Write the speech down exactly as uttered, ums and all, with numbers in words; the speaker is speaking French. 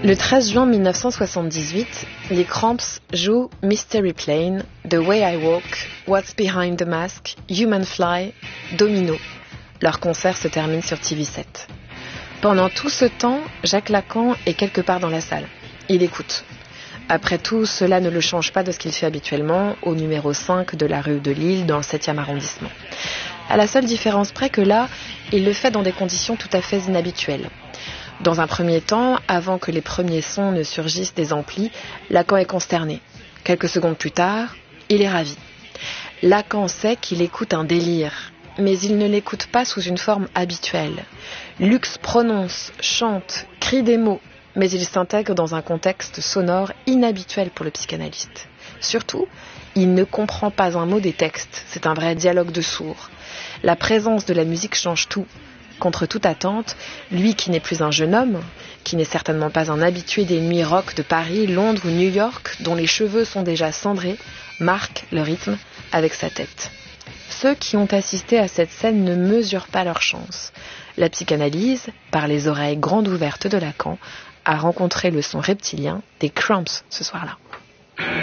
Le treize juin mille neuf cent soixante-dix-huit, les Cramps jouent Mystery Plane, The Way I Walk, What's Behind the Mask, Human Fly, Domino. Leur concert se termine sur T V sept. Pendant tout ce temps, Jacques Lacan est quelque part dans la salle. Il écoute. Après tout, cela ne le change pas de ce qu'il fait habituellement au numéro cinq de la rue de Lille dans le septième arrondissement. À la seule différence près que là, il le fait dans des conditions tout à fait inhabituelles. Dans un premier temps, avant que les premiers sons ne surgissent des amplis, Lacan est consterné. Quelques secondes plus tard, il est ravi. Lacan sait qu'il écoute un délire, mais il ne l'écoute pas sous une forme habituelle. Lux prononce, chante, crie des mots, mais il s'intègre dans un contexte sonore inhabituel pour le psychanalyste. Surtout, il ne comprend pas un mot des textes, c'est un vrai dialogue de sourds. La présence de la musique change tout. Contre toute attente, lui qui n'est plus un jeune homme, qui n'est certainement pas un habitué des nuits rock de Paris, Londres ou New York, dont les cheveux sont déjà cendrés, marque le rythme avec sa tête. Ceux qui ont assisté à cette scène ne mesurent pas leur chance. La psychanalyse, par les oreilles grandes ouvertes de Lacan, a rencontré le son reptilien des Cramps ce soir-là.